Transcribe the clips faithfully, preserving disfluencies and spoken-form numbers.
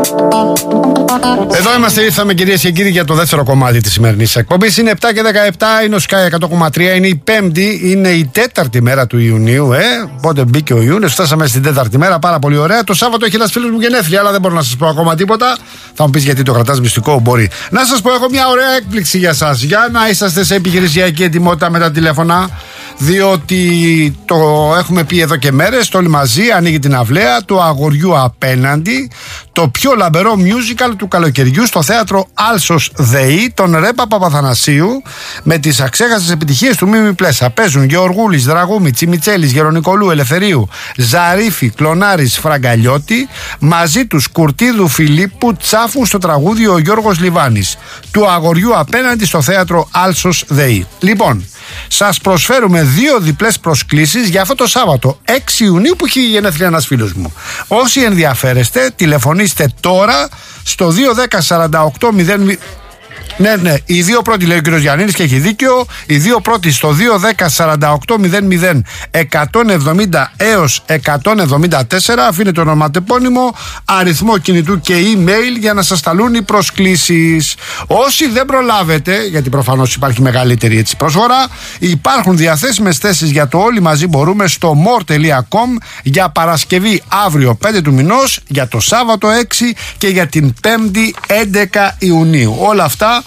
Εδώ είμαστε, ήρθαμε κυρίες και κύριοι για το δεύτερο κομμάτι της σημερινής εκπομπής. Είναι επτά και δεκαεπτά, είναι ο Sky εκατό κόμμα τρία, είναι η Πέμπτη, είναι η τέταρτη μέρα του Ιουνίου. Ε, πότε μπήκε ο Ιούνιος, φτάσαμε στην τέταρτη μέρα, πάρα πολύ ωραία. Το Σάββατο έχει ένας φίλος μου γενέθλια, αλλά δεν μπορώ να σας πω ακόμα τίποτα. Θα μου πεις γιατί το κρατάς μυστικό, μπορεί. Να σας πω, έχω μια ωραία έκπληξη για σας. Για να είσαστε σε επιχειρησιακή ετοιμότητα με τα τηλέφωνα, διότι το έχουμε πει εδώ και μέρες, όλοι μαζί, ανοίγει την αυλαία του Αγοριού Απέναντι, το πιο λαμπερό musical του καλοκαιριού στο θέατρο Άλσος ΔΕΗ, τον Ρέπα Παπαθανασίου, με τις αξέχαστες επιτυχίες του Μίμη Πλέσα. Παίζουν Γεωργούλης, Δραγούμη, Τσιμιτσέλης, Γερονικολού, Ελευθερίου, Ζαρίφη, Κλωνάρης, Φραγκαλιώτη, μαζί τους Κουρτίδου, Φιλίππου, Τσάφου στο τραγούδι ο Γιώργος Λιβάνης, του Αγοριού Απέναντι στο θέατρο Άλσος ΔΕΗ. Λοιπόν, σας προσφέρουμε δύο διπλές προσκλήσεις για αυτό το Σάββατο έξι Ιουνίου που έχει γενέθλια ένας φίλος μου. Όσοι ενδιαφέρεστε, τηλεφωνήστε τώρα στο δύο ένα μηδέν σαράντα οκτώ μηδέν. Ναι, ναι, οι δύο πρώτοι, λέει ο κύριος Γιαννίνης και έχει δίκιο. Οι δύο πρώτοι στο δύο ένα μηδέν σαράντα οκτώ μηδέν μηδέν εκατόν εβδομήντα έως εκατόν εβδομήντα τέσσερα. Αφήνετε ονοματεπώνυμο, αριθμό κινητού και email για να σας σταλούν οι προσκλήσεις. Όσοι δεν προλάβετε, γιατί προφανώς υπάρχει μεγαλύτερη έτσι προσφορά, υπάρχουν διαθέσιμες θέσεις για το όλοι μαζί μπορούμε στο more τελεία com για Παρασκευή αύριο πέντε του μηνός, για το Σάββατο έξι και για την Πέμπτη έντεκα Ιουνίου. Όλα αυτά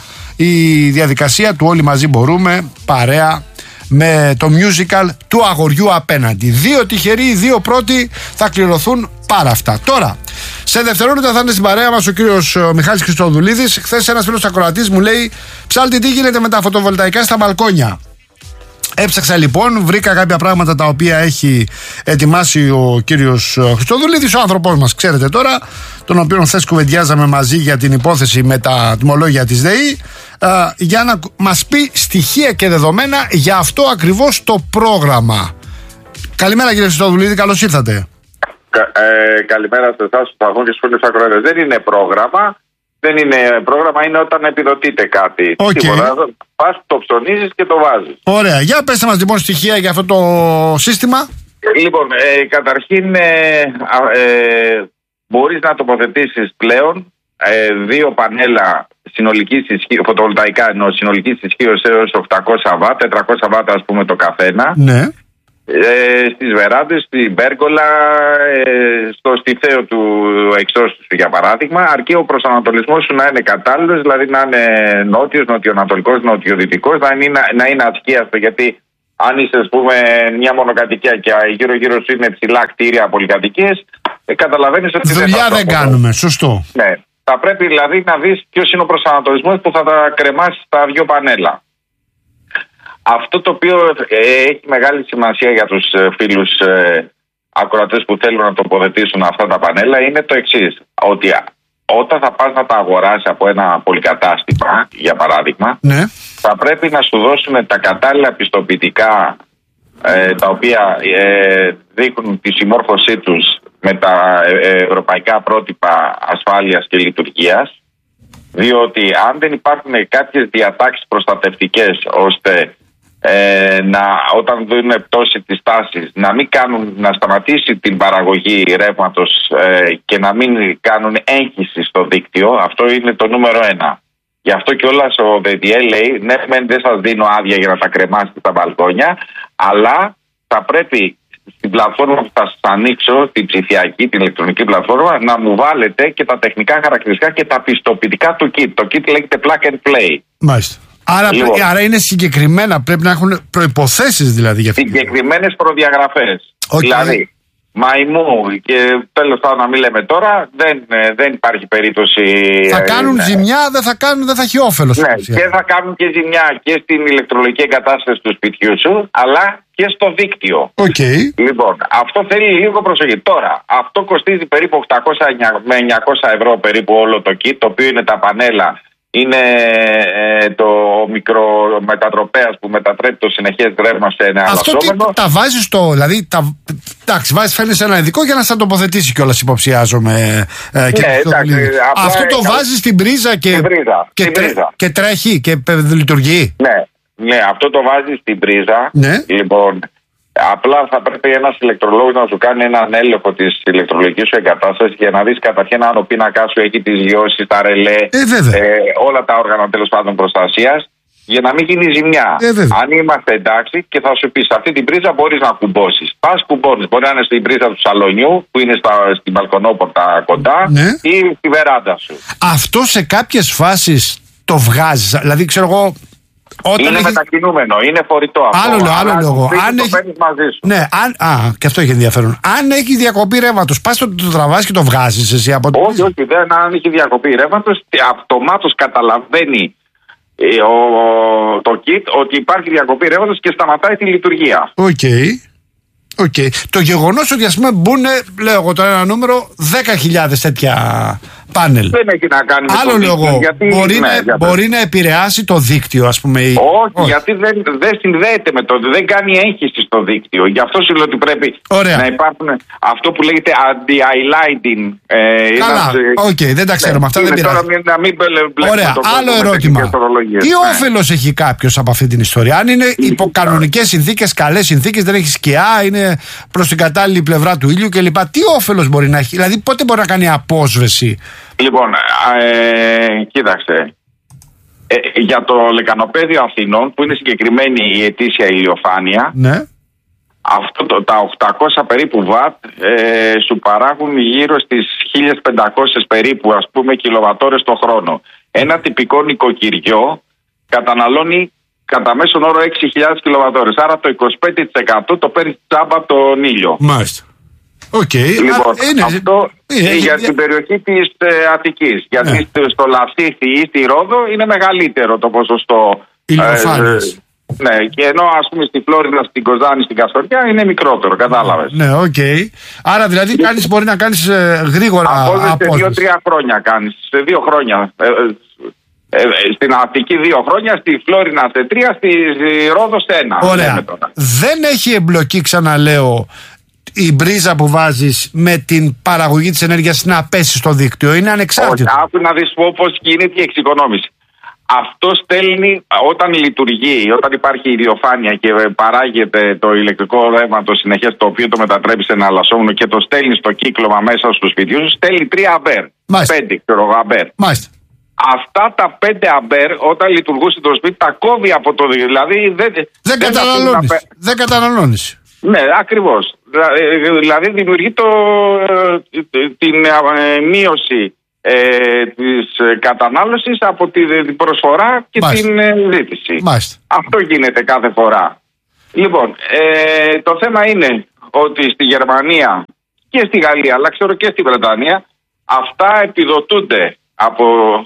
η διαδικασία του όλοι μαζί μπορούμε, παρέα με το musical του Αγοριού Απέναντι. Δύο τυχεροί, οι δύο πρώτοι θα κληρωθούν πάρα αυτά. Τώρα, σε δευτερόλεπτα θα είναι στην παρέα μας ο κύριος Μιχάλης Χριστοδουλίδης. Χθες ένας φίλος ακροατής μου λέει: Ψάλτη, τι γίνεται με τα φωτοβολταϊκά στα μπαλκόνια? Έψαξα λοιπόν, βρήκα κάποια πράγματα τα οποία έχει ετοιμάσει ο κύριος Χριστοδουλίδης, ο άνθρωπός μας, ξέρετε τώρα, τον οποίο χθες κουβεντιάζαμε μαζί για την υπόθεση με τα τιμολόγια της ΔΕΗ, α, για να μας πει στοιχεία και δεδομένα για αυτό ακριβώς το πρόγραμμα. Καλημέρα κύριε Χριστοδουλίδη, καλώς ήρθατε. Κα, ε, καλημέρα σε εσάς, στους αγώνες και στους ακροατές. Δεν είναι πρόγραμμα. Δεν είναι πρόγραμμα, είναι όταν επιδοτείται κάτι. Okay. Τίποτα. Πας, το ψωνίζεις και το βάζεις. Ωραία. Για πέστε μας λοιπόν στοιχεία για αυτό το σύστημα. Λοιπόν, ε, καταρχήν ε, ε, μπορείς να τοποθετήσεις πλέον ε, δύο πανέλα συνολικής ισχύως, φωτοβολταϊκά ενώ συνολικής ισχύως έως οκτακόσια βατ, τετρακόσια βατ ας πούμε το καθένα. Ναι. Ε, στις βεράντες, στην πέρκολα, ε, στο στιθέο του εξώστου σου για παράδειγμα, αρκεί ο προσανατολισμός σου να είναι κατάλληλος, δηλαδή να είναι νότιος, νοτιοανατολικός, νοτιοδυτικός, να είναι, να είναι ατσκίαστο, γιατί αν είσαι ας πούμε μια μονοκατοικία και γύρω γύρω σου είναι ψηλά κτίρια, πολυκατοικίες, ε, καταλαβαίνεις ότι δουλειά δεν, δεν κάνουμε, σωστό. Ναι, θα πρέπει δηλαδή να δεις ποιος είναι ο προσανατολισμός που θα τα κρεμάσει στα δύο πανέλα. Αυτό το οποίο έχει μεγάλη σημασία για τους φίλους ε, ακροατές που θέλουν να τοποθετήσουν αυτά τα πανέλα είναι το εξής, ότι όταν θα πας να τα αγοράσεις από ένα πολυκατάστημα, για παράδειγμα, ναι, θα πρέπει να σου δώσουν τα κατάλληλα πιστοποιητικά ε, τα οποία ε, δείχνουν τη συμμόρφωσή τους με τα ε, ευρωπαϊκά πρότυπα ασφάλειας και λειτουργίας, διότι αν δεν υπάρχουν κάποιες διατάξεις προστατευτικές ώστε Ε, να, όταν δουν πτώση της τάσης να μην κάνουν, να σταματήσει την παραγωγή ρεύματος ε, και να μην κάνουν έγχυση στο δίκτυο, αυτό είναι το νούμερο ένα. Γι' αυτό κιόλας ο ΔΕΔΙΕ λέει: ναι, δεν σας δίνω άδεια για να τα κρεμάσετε τα μπαλκόνια, αλλά θα πρέπει στην πλατφόρμα που θα σας ανοίξω, την ψηφιακή, την ηλεκτρονική πλατφόρμα, να μου βάλετε και τα τεχνικά χαρακτηριστικά και τα πιστοποιητικά του kit. Το kit λέγεται plug and play. Μάλιστα. Άρα, λοιπόν, άρα είναι συγκεκριμένα, πρέπει να έχουν προϋποθέσεις δηλαδή για αυτό. Συγκεκριμένες προδιαγραφές. Okay. Δηλαδή, μαϊμού και τέλος πάντων να μην λέμε τώρα, δεν, δεν υπάρχει περίπτωση. Θα κάνουν ε, ζημιά, δεν θα κάνουν, δεν θα έχει όφελος. Ναι, και θα κάνουν και ζημιά και στην ηλεκτρολογική εγκατάσταση του σπιτιού σου, αλλά και στο δίκτυο. Okay. Λοιπόν, αυτό θέλει λίγο προσοχή. Τώρα, αυτό κοστίζει περίπου οκτακόσια με εννιακόσια ευρώ περίπου όλο το kit, το οποίο είναι τα πανέλα. Είναι ε, το μικρό μετατροπέας που μετατρέπει το συνεχές ρεύμα σε ένα αλλασσόμενο. Αυτό τι, τα βάζεις στο, δηλαδή, τα, εντάξει, βάζεις, φέρνεις ένα ειδικό για να σε τοποθετήσει κιόλας, υποψιάζομαι. Ε, και ναι, εντάξει, αυτό το ε, βάζεις στην πρίζα και, στην πρίζα, και, στην τρέ, πρίζα. και τρέχει και λειτουργεί. Ναι, ναι, αυτό το βάζεις στην πρίζα. Ναι. Λοιπόν, Απλά θα πρέπει ένας ηλεκτρολόγος να σου κάνει έναν έλεγχο της ηλεκτρολογικής σου εγκατάστασης για να δεις καταρχήν αν ο πίνακας σου έχει τις γιώσεις, τα ρελέ, ε, ε, όλα τα όργανα τέλος πάντων προστασίας, για να μην γίνει ζημιά. Ε, αν είμαστε εντάξει και θα σου πει σε αυτή την πρίζα μπορείς να κουμπώσεις. Πας κουμπώνεις. Μπορεί να είναι στην πρίζα του σαλονιού που είναι στα, στην μπαλκονόπορτα κοντά, ναι, ή στη βεράντα σου. Αυτό σε κάποιες φάσεις το βγάζεις. Δηλαδή ξέρω εγώ. Όταν είναι έχει... μετακινούμενο, είναι φορητό αυτό. Άλλο, άλλο λόγο. Αν το έχει... παίρνεις μαζί σου. Ναι, αν... α, και αυτό έχει ενδιαφέρον. Αν έχει διακοπή ρεύματος, πας το, το τραβάς και το βγάζεις εσύ από το. Όχι, όχι, δεν. Αν έχει διακοπή ρεύματος, αυτομάτως καταλαβαίνει ο, το kit ότι υπάρχει διακοπή ρεύματος και σταματάει τη λειτουργία. Οκ. Okay. Okay. Το γεγονός ότι ας πούμε μπουν, λέω εγώ τώρα ένα νούμερο, δέκα χιλιάδες τέτοια πάνελ. Δεν έχει να κάνει με άλλο το δίκτυο, λόγο. γιατί, μπορεί, ναι, να, μπορεί να επηρεάσει το δίκτυο, ας πούμε. Όχι, Όχι. γιατί δεν, δεν συνδέεται με το. Δεν κάνει έγχυση στο δίκτυο. Γι' αυτό σου λέω ότι πρέπει Ωραία. να υπάρχουν αυτό που λέγεται anti-highlighting. Ε, Καλά, οκ, okay, δεν τα ξέρουμε. Ναι, αυτά δεν πειράζει. Μην, να μην Ωραία, άλλο ερώτημα. Τι ναι. όφελος έχει κάποιος από αυτή την ιστορία? Αν είναι υπό κανονικές συνθήκες, καλές συνθήκες, δεν έχει σκιά, είναι προς την κατάλληλη πλευρά του ήλιου κλπ. Τι όφελος μπορεί να έχει? Δηλαδή, πότε μπορεί να κάνει απόσβεση? Λοιπόν, ε, κοίταξε. Ε, για το λεκανοπέδιο Αθηνών, που είναι συγκεκριμένη η ετήσια ηλιοφάνεια, ναι. αυτό το, τα οκτακόσια περίπου βατ ε, σου παράγουν γύρω στις χίλιες πεντακόσιες περίπου, ας πούμε, κιλοβατόρες το χρόνο. Ένα τυπικό νοικοκυριό καταναλώνει κατά μέσον όρο έξι χιλιάδες κιλοβατόρες. Άρα το είκοσι πέντε τοις εκατό το παίρνει τσάμπα από τον ήλιο. Μάλιστα. Okay. Λοιπόν, είναι, αυτό είναι, για είναι, την περιοχή της ε, Αττικής. Γιατί ναι. στο Λασίθι ή στη Ρόδο είναι μεγαλύτερο το ποσοστό ηλιοφάνειας. Ε, ναι, και ενώ ας πούμε στη Φλόριντα, στην Κοζάνη, στην Καστοριά είναι μικρότερο, κατάλαβες. Ναι, οκ. Okay. Άρα δηλαδή κάνεις, μπορεί να κάνεις ε, γρήγορα απόδοση. Σε δύο-τρία χρόνια κάνεις. Σε δύο χρόνια. Ε, ε, ε, στην Αττική δύο χρόνια, στη Φλόρινα σε τρία, στη, στη Ρόδο σε ένα. Ωραία. Δεν έχει εμπλοκή, ξαναλέω, η μπρίζα που βάζεις με την παραγωγή της ενέργειας να πέσει στο δίκτυο? Είναι ανεξάρτητο? Όχι, άκου να δεις πώς γίνεται η εξοικονόμηση. Αυτό στέλνει όταν λειτουργεί, όταν υπάρχει ηλιοφάνεια και παράγεται το ηλεκτρικό ρεύμα το συνεχές, το οποίο το μετατρέπει σε ένα αλασσόμενο και το στέλνει στο κύκλωμα μέσα στο σπίτι σου, στέλνει τρία αμπέρ. πέντε αμπέρ. Μάλιστα. Αυτά τα πέντε αμπέρ όταν λειτουργούσε το σπίτι τα κόβει από το. Δηλαδή δεν, δεν, δεν καταναλώνεις. Δεν καταναλώνεις. Ναι, ακριβώς. Δηλαδή δημιουργεί το, την μείωση ε, της κατανάλωσης από την προσφορά και Μάλιστα. την ζήτηση. Μάλιστα. Αυτό γίνεται κάθε φορά. Λοιπόν, ε, το θέμα είναι ότι στη Γερμανία και στη Γαλλία, αλλά ξέρω και στη Βρετανία, αυτά επιδοτούνται από,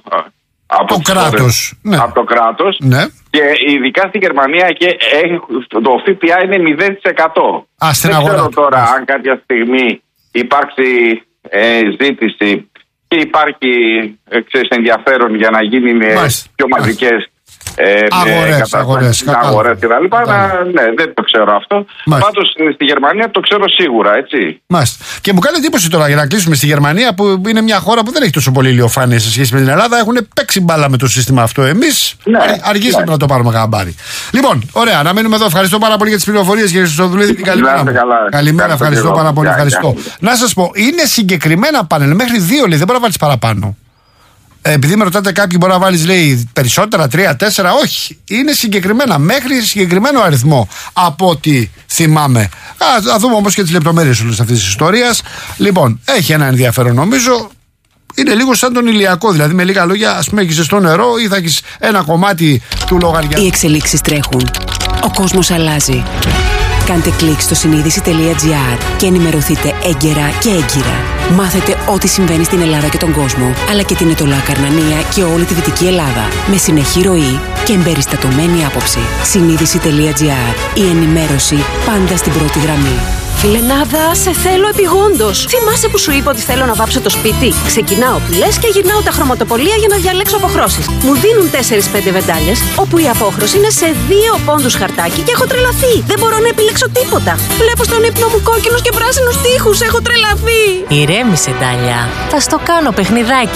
από, το, κράτος. Ναι. από το κράτος. Ναι. Και ειδικά στη Γερμανία και το ΦΠΑ είναι μηδέν τοις εκατό. Α, στην Δεν αγορά. ξέρω τώρα αν κάποια στιγμή υπάρξει ε, ζήτηση και υπάρχει ε, ξέρεις, ενδιαφέρον για να γίνει Μάλιστα. πιο μαζικές ε, αγορές, αγορές, αγορές και τα λοιπά. Ναι, δεν το ξέρω αυτό. Μάλιστα. Πάντως στη Γερμανία το ξέρω σίγουρα, έτσι. Μάλιστα. Και μου κάνει εντύπωση τώρα για να κλείσουμε στη Γερμανία, που είναι μια χώρα που δεν έχει τόσο πολύ ηλιοφάνεια σε σχέση με την Ελλάδα. Έχουν παίξει μπάλα με το σύστημα αυτό. Εμείς ναι, αργήσαμε ναι. να το πάρουμε χαμπάρι. Λοιπόν, ωραία, να μείνουμε εδώ. Ευχαριστώ πάρα πολύ για τις πληροφορίες, κύριε Χριστοδουλίδη. Καλημέρα. Καλημέρα, ευχαριστώ πάρα πολύ. Ευχαριστώ. Να σας πω, είναι συγκεκριμένα πάνελ. Μέχρι δύο λέει, δεν μπορεί να βάλει παραπάνω. Επειδή με ρωτάτε κάποιοι μπορεί να βάλεις λέει περισσότερα, τρία, τέσσερα, όχι. Είναι συγκεκριμένα, μέχρι συγκεκριμένο αριθμό από ό,τι θυμάμαι. Α, θα δούμε όμως και τις λεπτομέρειες όλης αυτής της ιστορίας. Λοιπόν, έχει ένα ενδιαφέρον νομίζω. Είναι λίγο σαν τον ηλιακό, δηλαδή με λίγα λόγια, ας πούμε, έχεις ζεστό νερό ή θα έχεις ένα κομμάτι του λογαριασμού. Οι εξελίξεις τρέχουν. Ο κόσμος αλλάζει. Κάντε κλικ στο συνείδηση τελεία τζι άρ και ενημερωθείτε έγκαιρα και έγκυρα. Μάθετε ό,τι συμβαίνει στην Ελλάδα και τον κόσμο, αλλά και την Ετωλά Καρνανία και όλη τη Δυτική Ελλάδα, με συνεχή ροή και εμπεριστατωμένη άποψη. συνείδηση τελεία τζι άρ. Η ενημέρωση πάντα στην πρώτη γραμμή. Φιλενάδα, σε θέλω επιγόντως. Θυμάσαι που σου είπα ότι θέλω να βάψω το σπίτι? Ξεκινάω που λες και γυρνάω τα χρωματοπολία για να διαλέξω αποχρώσεις. Μου δίνουν τέσσερις πέντε βεντάλιες, όπου η απόχρωση είναι σε δύο πόντους χαρτάκι και έχω τρελαθεί. Δεν μπορώ να επιλέξω τίποτα. Βλέπω στον ύπνο μου κόκκινους και πράσινους τοίχους. Έχω τρελαθεί. Ηρέμησε, Ντάλια. Θα στο κάνω παιχνιδάκι.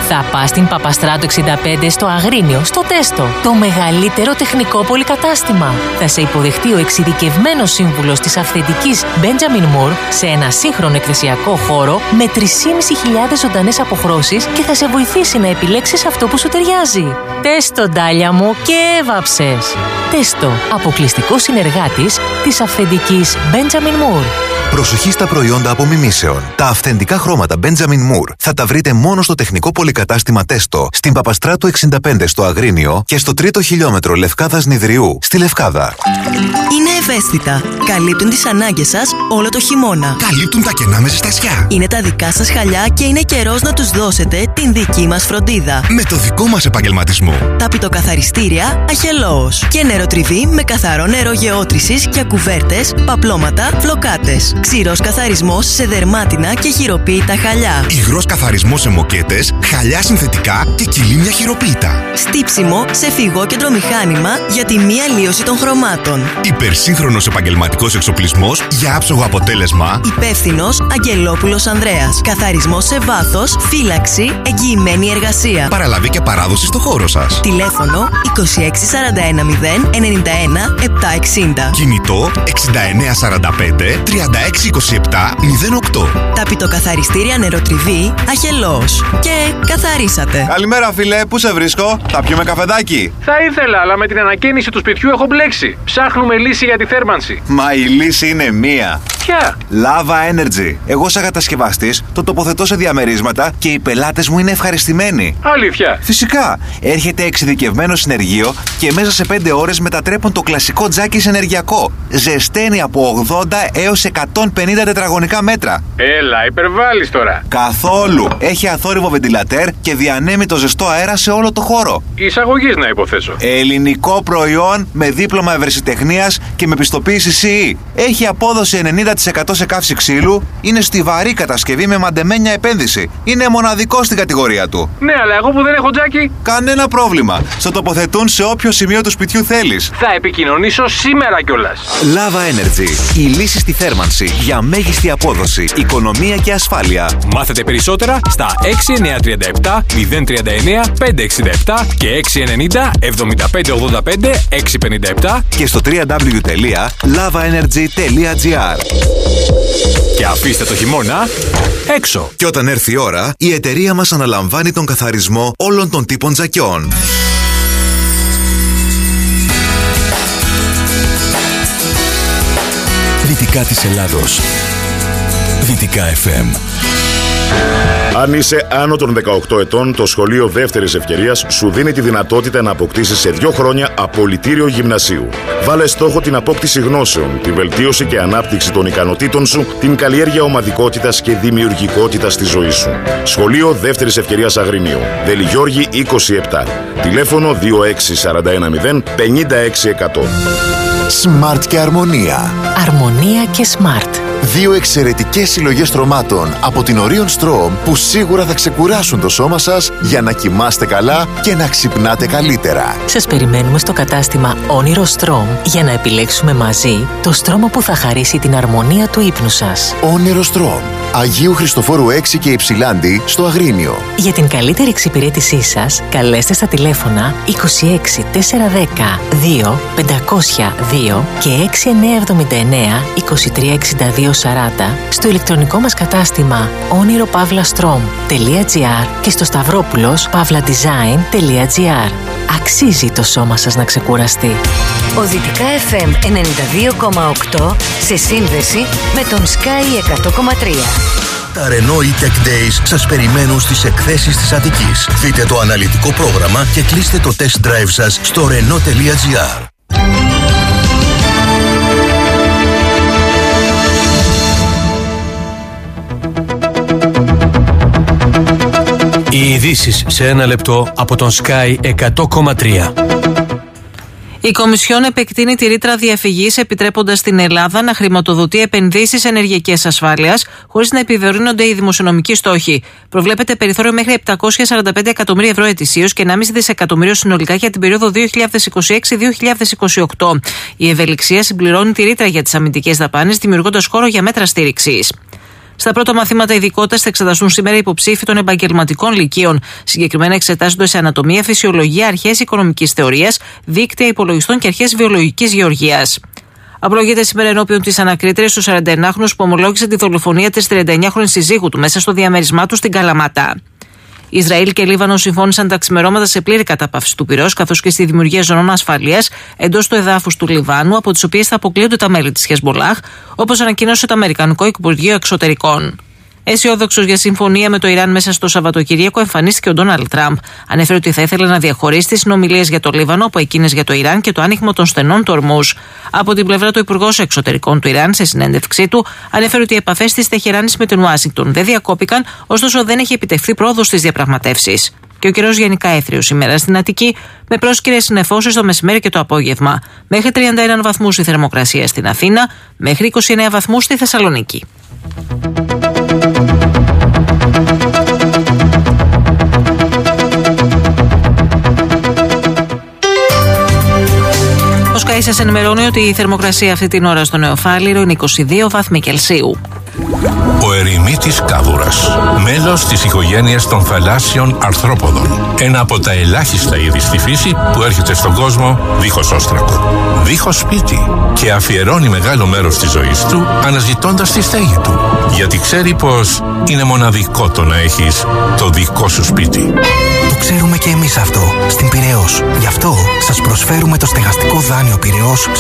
Θα πας στην Παπαστράτου εξήντα πέντε στο Αγρίνιο, στο Τέστο, το μεγαλύτερο τεχνικό πολυκατάστημα. Θα σε υποδεχτεί ο εξειδικευμένος σύμβουλος της αυθεντικής Benjamin Moore σε ένα σύγχρονο εκθεσιακό χώρο με τρεις χιλιάδες πεντακόσιες ζωντανές αποχρώσεις και θα σε βοηθήσει να επιλέξεις αυτό που σου ταιριάζει. Τέστο, ντάλια μου, και έβαψες. Τέστο, αποκλειστικό συνεργάτης της αυθεντικής Benjamin Moore. Προσοχή στα προϊόντα απομιμήσεων. Τα αυθεντικά χρώματα Benjamin Moore θα τα βρείτε μόνο στο τεχνικό πολυκατάστημα Τέστο, στην Παπαστράτου εξήντα πέντε στο Αγρίνιο και στο τρίτο χιλιόμετρο Λευκάδας Νηδριού στη Λευκάδα. Είναι ευαίσθητα. Καλύπτουν τις ανάγκες σας όλο το χειμώνα. Καλύπτουν τα κενά με ζεστασιά. Είναι τα δικά σας χαλιά και είναι καιρός να τους δώσετε την δική μας φροντίδα. Με το δικό μας επαγγελματισμό. Τα πιτοκαθαριστήρια Αχελώος. Και νεροτριβή με καθαρό νερό γεώτρησης για κουβέρτες, παπλώματα, φλοκάτες. Ξηρός καθαρισμός σε δερμάτινα και χειροποίητα χαλιά. Υγρός καθαρισμός σε μοκέτες, χαλιά συνθετικά και κυλίμια χειροποίητα. Στύψιμο σε φυγόκεντρο μηχάνημα για τη μη αλλίωση των χρωμάτων. Υπερσύγχρονος επαγγελματικός εξοπλισμός για άψογο αποτέλεσμα. Υπεύθυνος Αγγελόπουλος Ανδρέας. Καθαρισμός σε βάθος, φύλαξη, εγγυημένη εργασία. Παραλαβή και παράδοση στο χώρο σας. Τηλέφωνο είκοσι έξι σαράντα ένα μηδέν ενενήντα ένα επτακόσια εξήντα. Κινητό εξήντα εννέα σαράντα πέντε τριάντα έξι είκοσι επτά μηδέν οκτώ. Τα πιτοκαθαριστήρια Νεροτριβή Αχελώος. Και καθαρίσατε. Καλημέρα, φίλε, πού σε βρίσκω? Θα πιούμε καφεδάκι? Θα ήθελα, αλλά με την ανακαίνιση του σπιτιού έχω μπλέξει. Ψάχνουμε λύση για τη θέρμανση. Μα η λύση είναι μία. Ποια? Lava Energy. Εγώ, σαν κατασκευαστής, το τοποθετώ σε διαμερίσματα και οι πελάτες μου είναι ευχαριστημένοι. Αλήθεια? Φυσικά. Έρχεται εξειδικευμένο συνεργείο και μέσα σε πέντε ώρες μετατρέπουν το κλασικό τζάκι σε ενεργειακό. Ζεσταίνει από ογδόντα έως εκατόν πενήντα τετραγωνικά μέτρα. Έλα, υπερβάλλεις τώρα. Καθόλου. Έχει αθόρυβο βεντιλατέρ και διανέμει το ζεστό αέρα σε όλο το χώρο. Εισαγωγής, να υποθέσω. Ελληνικό προϊόν με δίπλωμα ευρεσιτεχνίας και με πιστοποίηση σι ι. Έχει απόδοση ενενήντα τοις εκατό σε καύση ξύλου. Είναι στιβαρή κατασκευή με μαντεμένια επένδυση. Είναι μοναδικό στην κατηγορία του. Ναι, αλλά εγώ που δεν έχω τζάκι. Κανένα πρόβλημα. Στο τοποθετούν σε όποιο σημείο του σπιτιού θέλεις. Θα επικοινωνήσω σήμερα κιόλας. Lava Energy. Η λύση στη θέρμανση για μέγιστη απόδοση, οικονομία και ασφάλεια. Μάθετε περισσότερα στα έξι εννιά τρία επτά μηδέν τρία εννιά πέντε έξι επτά και έξι ενενήντα εβδομήντα πέντε ογδόντα πέντε έξι πενήντα επτά και στο double-u double-u double-u τελεία lava energy τελεία gr. Και αφήστε το χειμώνα έξω. Και όταν έρθει η ώρα, η εταιρεία μας αναλαμβάνει τον καθαρισμό όλων των τύπων τζακιών. Δυτικά της Ελλάδος. Δυτικά εφ εμ. Αν είσαι άνω των δεκαοκτώ ετών, το Σχολείο Δεύτερης Ευκαιρίας σου δίνει τη δυνατότητα να αποκτήσεις σε δύο χρόνια απολυτήριο γυμνασίου. Βάλε στόχο την απόκτηση γνώσεων, τη βελτίωση και ανάπτυξη των ικανοτήτων σου, την καλλιέργεια ομαδικότητας και δημιουργικότητας στη ζωή σου. Σχολείο Δεύτερης Ευκαιρίας Αγρινίου. Δέλη Γιώργη είκοσι επτά. Τηλέφωνο δύο έξι τέσσερα ένα μηδέν πενήντα έξι εκατό. Smart και Αρμονία. Αρμονία και Smart. Δύο εξαιρετικές συλλογές στρωμάτων από την Orion Strom που σίγουρα θα ξεκουράσουν το σώμα σας για να κοιμάστε καλά και να ξυπνάτε καλύτερα. Σας περιμένουμε στο κατάστημα Όνειρο Strom για να επιλέξουμε μαζί το στρώμα που θα χαρίσει την αρμονία του ύπνου σας. Όνειρο Strom. Αγίου Χριστοφόρου έξι και Υψηλάντη στο Αγρίνιο. Για την καλύτερη εξυπηρέτησή σας, καλέστε στα τηλέφωνα είκοσι έξι τετρακόσια δέκα δύο πεντακόσια δύο και έξι εννιά εβδομήντα εννέα είκοσι τρία εξήντα δύο σαράντα στο ηλεκτρονικό μας κατάστημα όνειρο παύλα στρομ τελεία τζι άρ και στο σταυρόπουλος παύλα design τελεία τζι άρ. Αξίζει το σώμα σας να ξεκουραστεί. Ο Δυτικά εφ εμ ενενήντα δύο κόμμα οκτώ σε σύνδεση με τον Sky εκατό κόμμα τρία. Τα Renault E-Tech Days σας περιμένουν στις εκθέσεις της Αττικής. Δείτε το αναλυτικό πρόγραμμα και κλείστε το test drive σας στο renault τελεία τζι άρ. Οι ειδήσεις σε ένα λεπτό από τον Sky εκατό κόμμα τρία. Η Κομισιόν επεκτείνει τη ρήτρα διαφυγής, επιτρέποντας στην Ελλάδα να χρηματοδοτεί επενδύσεις ενεργειακής ασφάλειας, χωρίς να επιβαρύνονται οι δημοσιονομικοί στόχοι. Προβλέπεται περιθώριο μέχρι επτακόσια σαράντα πέντε εκατομμύρια ευρώ ετησίως και ενάμιση δισεκατομμύριο συνολικά για την περίοδο δύο χιλιάδες είκοσι έξι με δύο χιλιάδες είκοσι οκτώ. Η ευελιξία συμπληρώνει τη ρήτρα για τις αμυντικές δαπάνες, δημιουργώντας χώρο για μέτρα στήριξης. Στα πρώτα μαθήματα ειδικότητας θα εξεταστούν σήμερα υποψήφοι των επαγγελματικών λυκείων. Συγκεκριμένα εξετάζονται σε ανατομία, φυσιολογία, αρχές οικονομικής θεωρίας, δίκτυα υπολογιστών και αρχές βιολογικής γεωργίας. Απολογείται σήμερα ενώπιον της ανακρίτριας του σαρανταενάχρονου που ομολόγησε τη δολοφονία της τριανταεννιάχρονης συζύγου του μέσα στο διαμέρισμά του στην Καλαμάτα. Ισραήλ και Λίβανο συμφώνησαν τα ξημερώματα σε πλήρη κατάπαυση του πυρός, καθώς και στη δημιουργία ζωνών ασφαλείας εντός του εδάφους του Λιβάνου, από τις οποίες θα αποκλείονται τα μέλη της Χεσμολάχ, όπως ανακοίνωσε το Αμερικανικό Υπουργείο Εξωτερικών. Αισιόδοξος για συμφωνία με το Ιράν μέσα στο Σαββατοκύριακο, εμφανίστηκε ο Ντόναλντ Τραμπ. Ανέφερε ότι θα ήθελε να διαχωρίσει τις συνομιλίες για το Λίβανο από εκείνες για το Ιράν και το άνοιγμα των στενών του Ορμούζ. Από την πλευρά του Υπουργός Εξωτερικών του Ιράν, σε συνέντευξή του, ανέφερε ότι οι επαφές της Τεχεράνης με την Ουάσιγκτον δεν διακόπηκαν, ωστόσο δεν έχει επιτευχθεί πρόοδος στις διαπραγματεύσεις. Και ο καιρός γενικά έθριος σήμερα στην Αττική, με πρόσκαιρες συννεφώσεις το μεσημέρι και το απόγευμα. Μέχρι τριάντα ένα βαθμούς η θερμοκρασία στην Αθήνα, μέχρι είκοσι εννέα βαθμούς στη Θεσσαλονίκη. Ο Sky σας ενημερώνει ότι η θερμοκρασία αυτή την ώρα στο Νεοφάλιρο είναι είκοσι δύο βαθμοί Κελσίου. Ο ερημίτης κάβουρας, μέλος της οικογένειας των θαλάσσιων αρθρόποδων. Ένα από τα ελάχιστα είδη στη φύση που έρχεται στον κόσμο δίχως όστρακο, δίχως σπίτι, και αφιερώνει μεγάλο μέρος της ζωής του αναζητώντας τη στέγη του. Γιατί ξέρει πως είναι μοναδικό το να έχεις το δικό σου σπίτι. Το ξέρουμε και εμείς αυτό στην Πειραιώς. Γι' αυτό σας προσφέρουμε το στεγαστικό δάνειο Πειραιώς